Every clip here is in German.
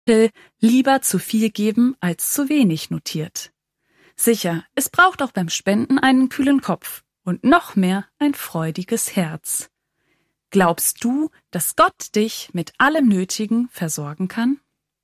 lieber zu viel geben als zu wenig notiert. Sicher, es braucht auch beim Spenden einen kühlen Kopf und noch mehr ein freudiges Herz. Glaubst du, dass Gott dich mit allem Nötigen versorgen kann?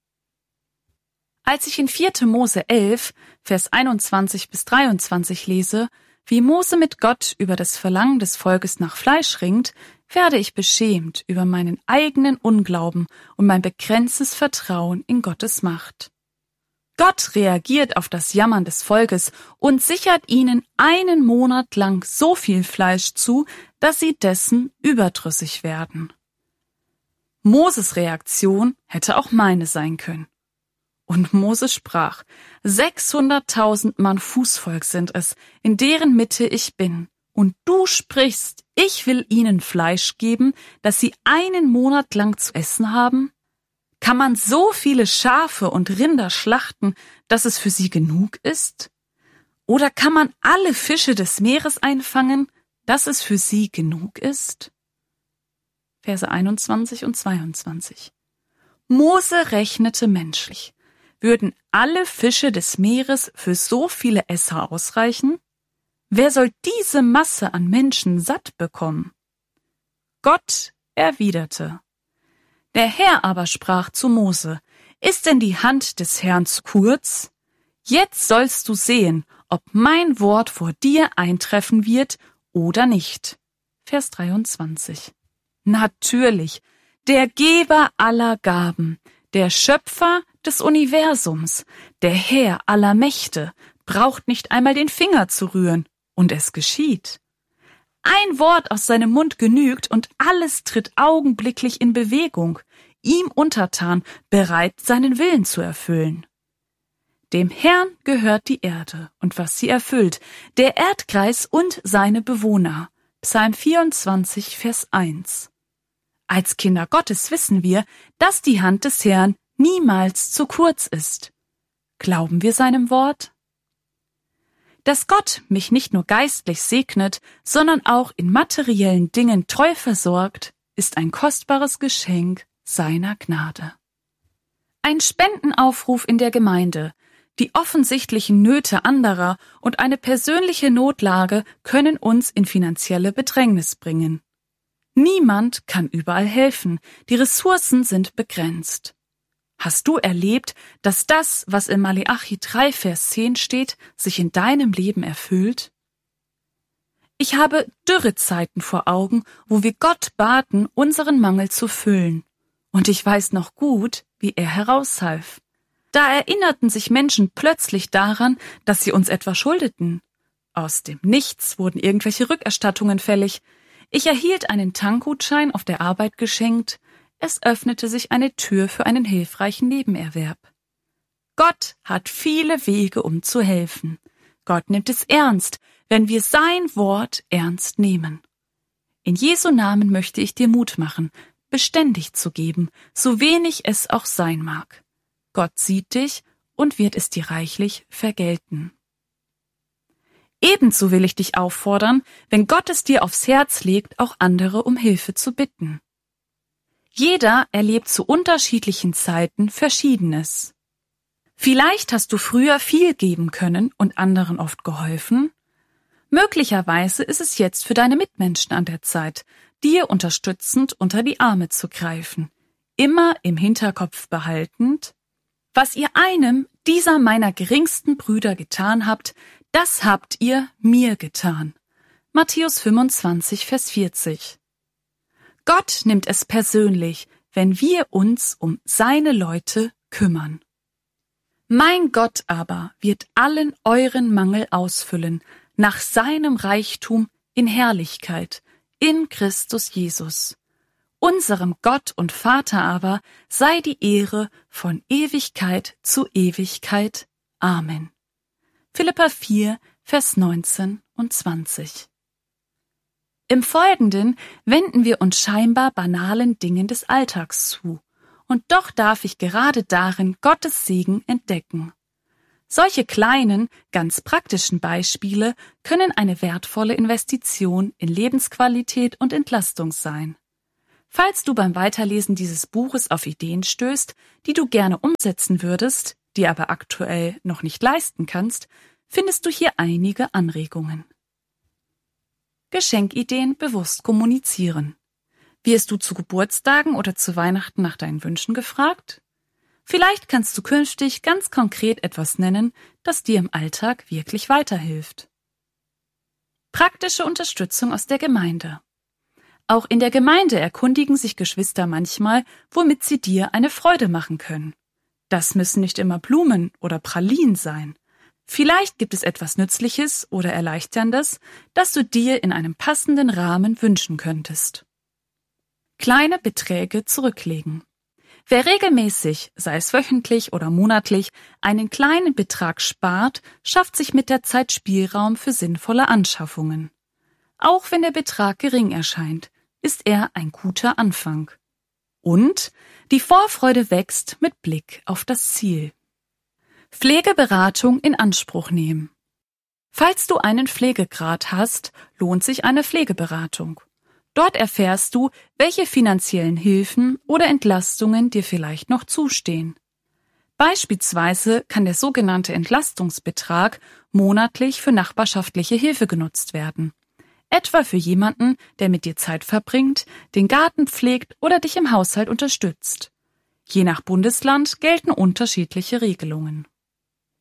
Als ich in 4. Mose 11, Vers 21 bis 23 lese, wie Mose mit Gott über das Verlangen des Volkes nach Fleisch ringt, werde ich beschämt über meinen eigenen Unglauben und mein begrenztes Vertrauen in Gottes Macht. Gott reagiert auf das Jammern des Volkes und sichert ihnen 1 Monat lang so viel Fleisch zu, dass sie dessen überdrüssig werden. Moses Reaktion hätte auch meine sein können. Und Mose sprach: 600.000 Mann Fußvolk sind es, in deren Mitte ich bin. Und du sprichst, ich will ihnen Fleisch geben, dass sie 1 Monat lang zu essen haben? Kann man so viele Schafe und Rinder schlachten, dass es für sie genug ist? Oder kann man alle Fische des Meeres einfangen, dass es für sie genug ist? Verse 21 und 22. Mose rechnete menschlich. Würden alle Fische des Meeres für so viele Esser ausreichen? Wer soll diese Masse an Menschen satt bekommen? Gott erwiderte: Der Herr aber sprach zu Mose: Ist denn die Hand des Herrn zu kurz? Jetzt sollst du sehen, ob mein Wort vor dir eintreffen wird oder nicht. Vers 23. Natürlich, der Geber aller Gaben, der Schöpfer des Universums, der Herr aller Mächte, braucht nicht einmal den Finger zu rühren, und es geschieht. Ein Wort aus seinem Mund genügt, und alles tritt augenblicklich in Bewegung, ihm untertan, bereit, seinen Willen zu erfüllen. Dem Herrn gehört die Erde und was sie erfüllt, der Erdkreis und seine Bewohner. Psalm 24, Vers 1. Als Kinder Gottes wissen wir, dass die Hand des Herrn niemals zu kurz ist. Glauben wir seinem Wort? Dass Gott mich nicht nur geistlich segnet, sondern auch in materiellen Dingen treu versorgt, ist ein kostbares Geschenk seiner Gnade. Ein Spendenaufruf in der Gemeinde, die offensichtlichen Nöte anderer und eine persönliche Notlage können uns in finanzielle Bedrängnis bringen. Niemand kann überall helfen, die Ressourcen sind begrenzt. Hast du erlebt, dass das, was in Maleachi 3, Vers 10 steht, sich in deinem Leben erfüllt? Ich habe Dürrezeiten vor Augen, wo wir Gott baten, unseren Mangel zu füllen. Und ich weiß noch gut, wie er heraushalf. Da erinnerten sich Menschen plötzlich daran, dass sie uns etwa schuldeten. Aus dem Nichts wurden irgendwelche Rückerstattungen fällig. Ich erhielt einen Tankgutschein auf der Arbeit geschenkt. Es öffnete sich eine Tür für einen hilfreichen Nebenerwerb. Gott hat viele Wege, um zu helfen. Gott nimmt es ernst, wenn wir sein Wort ernst nehmen. In Jesu Namen möchte ich dir Mut machen, beständig zu geben, so wenig es auch sein mag. Gott sieht dich und wird es dir reichlich vergelten. Ebenso will ich dich auffordern, wenn Gott es dir aufs Herz legt, auch andere um Hilfe zu bitten. Jeder erlebt zu unterschiedlichen Zeiten Verschiedenes. Vielleicht hast du früher viel geben können und anderen oft geholfen. Möglicherweise ist es jetzt für deine Mitmenschen an der Zeit, dir unterstützend unter die Arme zu greifen, immer im Hinterkopf behaltend: Was ihr einem dieser meiner geringsten Brüder getan habt, das habt ihr mir getan. Matthäus 25, Vers 40. Gott nimmt es persönlich, wenn wir uns um seine Leute kümmern. Mein Gott aber wird allen euren Mangel ausfüllen, nach seinem Reichtum in Herrlichkeit, in Christus Jesus. Unserem Gott und Vater aber sei die Ehre von Ewigkeit zu Ewigkeit. Amen. Philipper 4, Vers 19 und 20. Im Folgenden wenden wir uns scheinbar banalen Dingen des Alltags zu, und doch darf ich gerade darin Gottes Segen entdecken. Solche kleinen, ganz praktischen Beispiele können eine wertvolle Investition in Lebensqualität und Entlastung sein. Falls du beim Weiterlesen dieses Buches auf Ideen stößt, die du gerne umsetzen würdest, die aber aktuell noch nicht leisten kannst, findest du hier einige Anregungen. Geschenkideen bewusst kommunizieren. Wirst du zu Geburtstagen oder zu Weihnachten nach deinen Wünschen gefragt? Vielleicht kannst du künftig ganz konkret etwas nennen, das dir im Alltag wirklich weiterhilft. Praktische Unterstützung aus der Gemeinde. Auch in der Gemeinde erkundigen sich Geschwister manchmal, womit sie dir eine Freude machen können. Das müssen nicht immer Blumen oder Pralinen sein. Vielleicht gibt es etwas Nützliches oder Erleichterndes, das du dir in einem passenden Rahmen wünschen könntest. Kleine Beträge zurücklegen. Wer regelmäßig, sei es wöchentlich oder monatlich, einen kleinen Betrag spart, schafft sich mit der Zeit Spielraum für sinnvolle Anschaffungen. Auch wenn der Betrag gering erscheint, ist er ein guter Anfang. Und die Vorfreude wächst mit Blick auf das Ziel. Pflegeberatung in Anspruch nehmen. Falls du einen Pflegegrad hast, lohnt sich eine Pflegeberatung. Dort erfährst du, welche finanziellen Hilfen oder Entlastungen dir vielleicht noch zustehen. Beispielsweise kann der sogenannte Entlastungsbetrag monatlich für nachbarschaftliche Hilfe genutzt werden. Etwa für jemanden, der mit dir Zeit verbringt, den Garten pflegt oder dich im Haushalt unterstützt. Je nach Bundesland gelten unterschiedliche Regelungen.